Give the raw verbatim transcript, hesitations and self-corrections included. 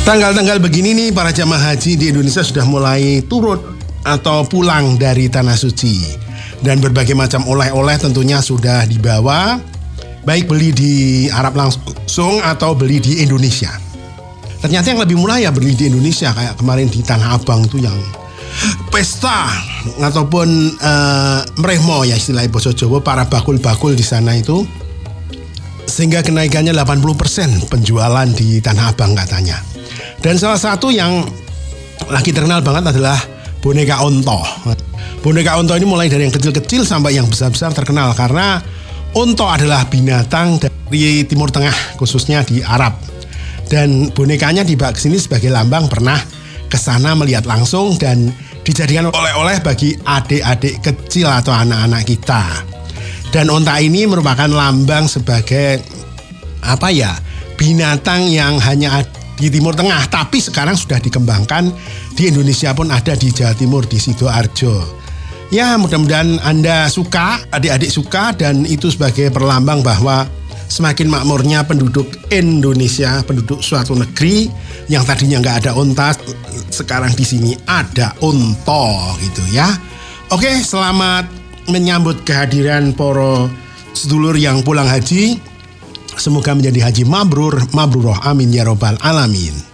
Tanggal-tanggal begini nih para jamaah haji di Indonesia sudah mulai turun atau pulang dari Tanah Suci. Dan berbagai macam oleh-oleh tentunya sudah dibawa, baik beli di Arab langsung atau beli di Indonesia. Ternyata yang lebih murah ya beli di Indonesia, kayak kemarin di Tanah Abang itu yang pesta ataupun uh, mrehmo ya istilahnya basa Jawa, para bakul-bakul di sana itu. Sehingga kenaikannya delapan puluh persen penjualan di Tanah Abang katanya. Dan salah satu yang lagi terkenal banget adalah boneka onto. Boneka onto ini mulai dari yang kecil-kecil sampai yang besar-besar terkenal karena onto adalah binatang dari Timur Tengah, khususnya di Arab. Dan bonekanya dibawa ke sini sebagai lambang pernah ke sana melihat langsung dan dijadikan oleh-oleh bagi adik-adik kecil atau anak-anak kita. Dan onta ini merupakan lambang sebagai apa ya, binatang yang hanya ada di Timur Tengah, tapi sekarang sudah dikembangkan di Indonesia pun ada di Jawa Timur, di Sidoarjo. Ya, mudah-mudahan Anda suka, adik-adik suka, dan itu sebagai perlambang bahwa semakin makmurnya penduduk Indonesia, penduduk suatu negeri yang tadinya nggak ada unta, sekarang di sini ada unta gitu ya. Oke, selamat menyambut kehadiran para sedulur yang pulang haji. Semoga menjadi haji mabrur, mabruroh, amin ya robbal alamin.